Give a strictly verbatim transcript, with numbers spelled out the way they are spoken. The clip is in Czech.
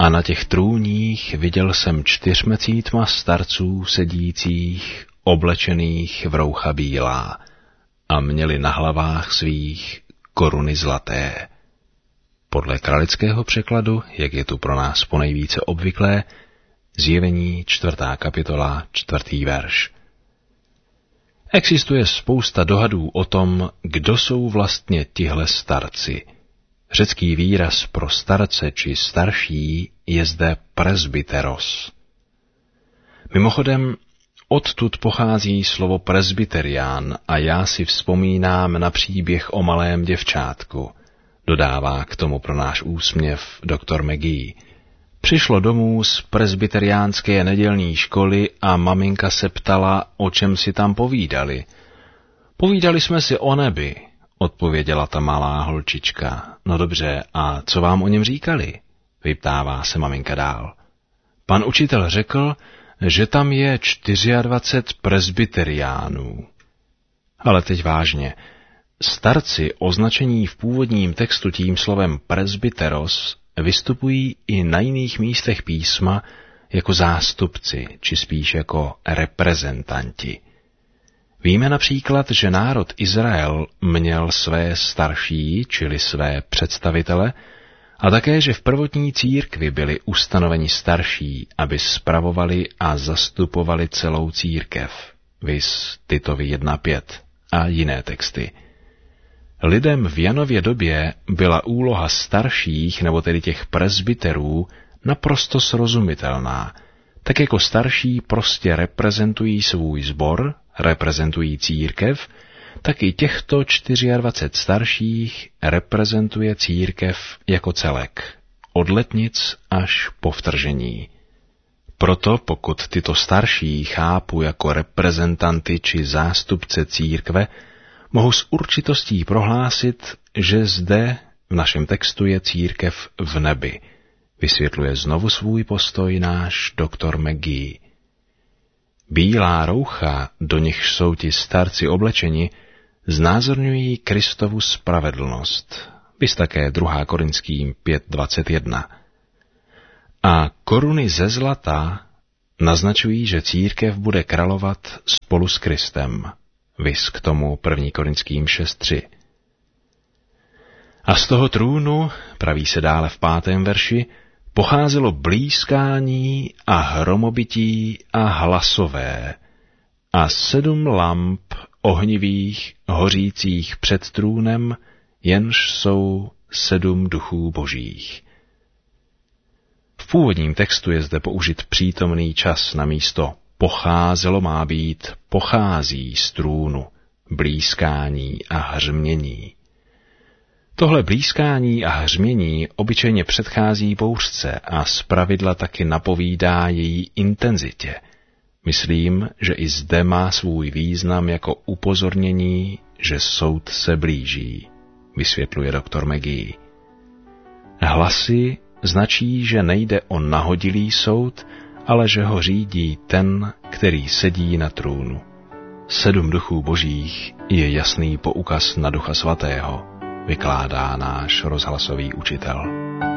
A na těch trůních viděl jsem čtyřmecítma starců sedících, oblečených v roucha bílá, a měli na hlavách svých koruny zlaté. Podle kralického překladu, jak je tu pro nás ponejvíce obvyklé, Zjevení čtvrtá kapitola, čtvrtý verš. Existuje spousta dohadů o tom, kdo jsou vlastně tihle starci. Řecký výraz pro starce či starší je zde presbyteros. Mimochodem, odtud pochází slovo presbyterián a já si vzpomínám na příběh o malém děvčátku. Dodává k tomu pro náš úsměv doktor McGee. Přišlo domů z presbyteriánské nedělní školy a maminka se ptala, o čem si tam povídali. Povídali jsme si o nebi, odpověděla ta malá holčička. No dobře, a co vám o něm říkali? Vyptává se maminka dál. Pan učitel řekl, že tam je dvacet čtyři presbyteriánů. Ale teď vážně. Starci, označení v původním textu tím slovem presbyteros, vystupují i na jiných místech písma jako zástupci, či spíš jako reprezentanti. Víme například, že národ Izrael měl své starší, čili své představitele, a také, že v prvotní církvi byli ustanoveni starší, aby spravovali a zastupovali celou církev, viz Titovi jedna pět a jiné texty. Lidem v Janově době byla úloha starších, nebo tedy těch presbyterů, naprosto srozumitelná, tak jako starší prostě reprezentují svůj sbor, reprezentují církev, tak i těchto dvacet čtyři starších reprezentuje církev jako celek, od letnic až po vtržení. Proto pokud tyto starší chápu jako reprezentanty či zástupce církve, mohu s určitostí prohlásit, že zde v našem textu je církev v nebi, vysvětluje znovu svůj postoj náš doktor McGee. Bílá roucha, do nichž jsou ti starci oblečeni, znázorňují Kristovu spravedlnost, viz také druhá Korinským pět dvacet jedna. A koruny ze zlata naznačují, že církev bude královat spolu s Kristem, viz k tomu první Korinským šest tři. A z toho trůnu, praví se dále v pátém verši, pocházelo blízkání a hromobití a hlasové a sedm lamp ohnivých, hořících před trůnem, jenž jsou sedm duchů božích. V původním textu je zde použit přítomný čas na místo pocházelo má být pochází z trůnu, blízkání a hřmění. Tohle blízkání a hřmění obyčejně předchází bouřce a zpravidla taky napovídá její intenzitě. Myslím, že i zde má svůj význam jako upozornění, že soud se blíží, vysvětluje doktor McGee. Hlasy značí, že nejde o nahodilý soud, ale že ho řídí ten, který sedí na trůnu. Sedm duchů božích je jasný poukaz na Ducha svatého, vykládá náš rozhlasový učitel.